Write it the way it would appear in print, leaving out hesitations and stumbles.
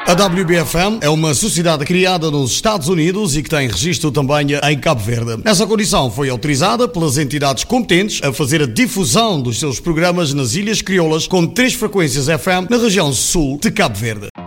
A WBFM é uma sociedade criada nos Estados Unidos e que tem registro também em Cabo Verde. Essa condição foi autorizada pelas entidades competentes a fazer a difusão dos seus programas nas Ilhas Crioulas com 3 frequências FM na região sul de Cabo Verde.